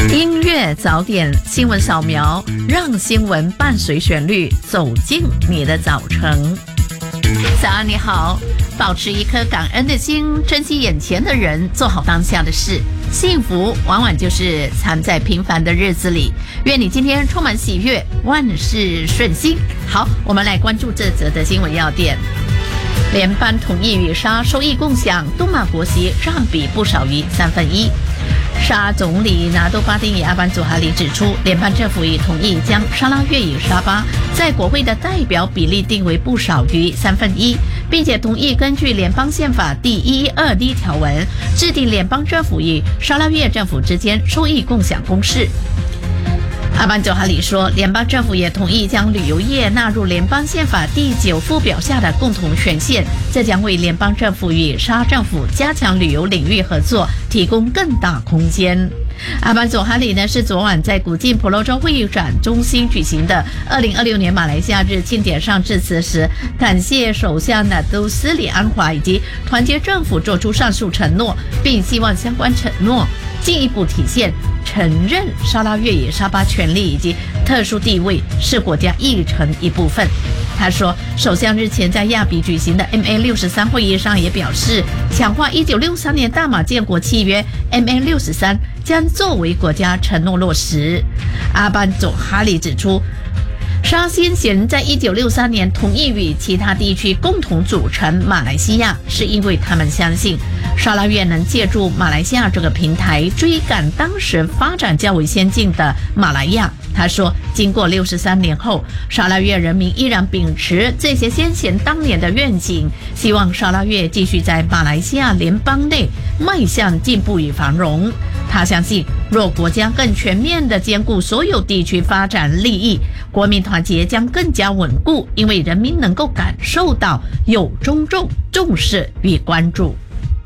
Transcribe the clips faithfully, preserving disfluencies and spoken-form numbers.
音乐早点新闻扫描，让新闻伴随旋律走进你的早晨。早安，你好，保持一颗感恩的心，珍惜眼前的人，做好当下的事。幸福往往就是藏在平凡的日子里。愿你今天充满喜悦，万事顺心。好，我们来关注这则的新闻要点。联邦同意与沙收益共享，东马国席占比不少于三分一。沙总理拿督巴丁与阿班祖哈里指出，联邦政府已同意将沙拉越与沙巴在国会的代表比例定为不少于三分一，并且同意根据联邦宪法第一百一十二条文制定联邦政府与沙拉越政府之间收益共享公示。阿班佐哈里说，联邦政府也同意将旅游业纳入联邦宪法第九附表下的共同权限，这将为联邦政府与沙政府加强旅游领域合作提供更大空间。阿班佐哈里呢是昨晚在古晋婆罗洲会议展中心举行的二零二六年马来西亚日庆典上致辞时，感谢首相拿督斯里安华以及团结政府做出上述承诺，并希望相关承诺进一步体现承认沙拉越与沙巴权利以及特殊地位是国家议程一部分。他说，首相日前在亚比举行的 M A 六十三 会议上也表示，强化一九六三年大马建国契约 M A 六十三 将作为国家承诺落实。阿班佐哈里指出，沙先贤在一九六三年同意与其他地区共同组成马来西亚，是因为他们相信沙拉越能借助马来西亚这个平台追赶当时发展较为先进的马来亚。他说，经过六十三年后，沙拉越人民依然秉持这些先贤当年的愿景，希望沙拉越继续在马来西亚联邦内迈向进步与繁荣。他相信，若国家更全面地兼顾所有地区发展利益，国民团结将更加稳固，因为人民能够感受到有尊重、重视与关注。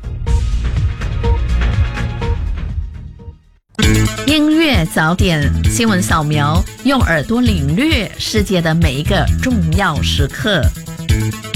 音乐早点新闻扫描，用耳朵领略世界的每一个重要时刻。